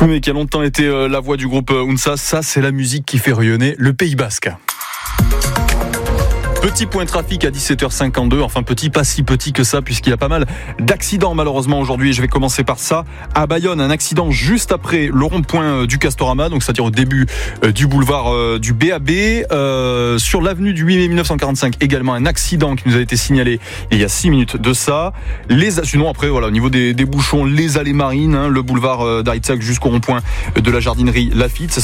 Choumé qui a longtemps été la voix du groupe Unsa, ça c'est la musique qui fait rayonner le Pays Basque. Petit point trafic à 17h52, enfin petit, pas si petit que ça puisqu'il y a pas mal d'accidents malheureusement aujourd'hui. Je vais commencer par ça. À Bayonne, un accident juste après le rond-point du Castorama, donc c'est-à-dire au début du boulevard du BAB. Sur l'avenue du 8 mai 1945, également un accident qui nous a été signalé il y a 6 minutes de ça. Sinon après, voilà, au niveau des bouchons, les allées marines, le boulevard d'Aritzak jusqu'au rond-point de la jardinerie Lafitte.